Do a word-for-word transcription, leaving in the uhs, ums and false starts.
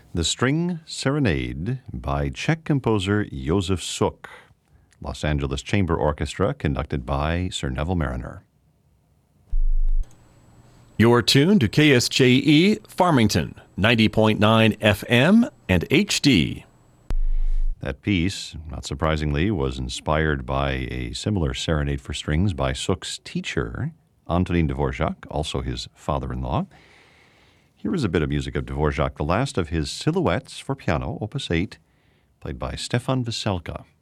The String Serenade by Czech composer Josef Suk. Los Angeles Chamber Orchestra, conducted by Sir Neville Mariner. You're tuned to K S J E Farmington, ninety point nine F M and H D. That piece, not surprisingly, was inspired by a similar serenade for strings by Suk's teacher, Antonin Dvorak, also his father-in-law. Here is a bit of music of Dvorak, the last of his silhouettes for piano, opus eight, played by Stefan Veselka.